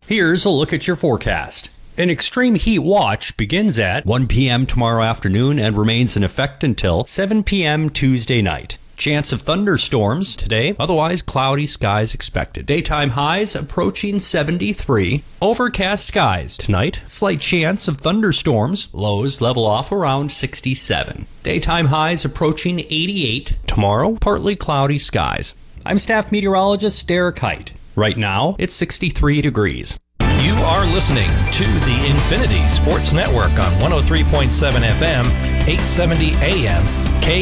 Here's a look at your forecast. An extreme heat watch begins at 1 p.m. tomorrow afternoon and remains in effect until 7 p.m. Tuesday night. Chance of thunderstorms today, otherwise cloudy skies expected. Daytime highs approaching 73. Overcast skies tonight, slight chance of thunderstorms. Lows level off around 67. Daytime highs approaching 88. Tomorrow, partly cloudy skies. I'm staff meteorologist Derek Height. Right now, it's 63 degrees. You are listening to the Infinity Sports Network on 103.7 FM, 870 AM,